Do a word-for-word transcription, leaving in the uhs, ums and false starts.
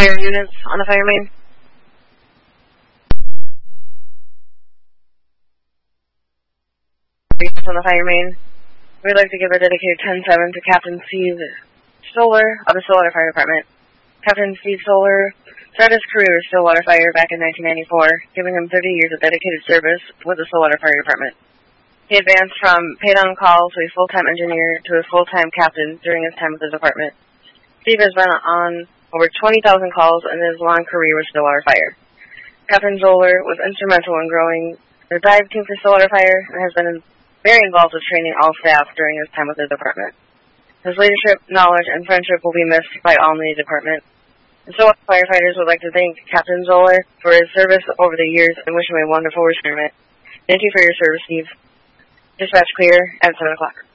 Fire units on the fire main. Units on the fire main. We'd like to give a dedicated ten seven to Captain Steve Stoller of the Stillwater Fire Department. Captain Steve Stoller started his career with Stillwater Fire back in nineteen ninety-four, giving him thirty years of dedicated service with the Stillwater Fire Department. He advanced from paid-on call to a full-time engineer to a full-time captain during his time with the department. Steve has been on over twenty thousand calls in his long career with Stillwater Fire. Captain Stoller was instrumental in growing the dive team for Stillwater Fire and has been very involved with training all staff during his time with the department. His leadership, knowledge, and friendship will be missed by all in the department. The Stillwater firefighters would like to thank Captain Stoller for his service over the years and wish him a wonderful retirement. Thank you for your service, Steve. Dispatch clear at seven o'clock.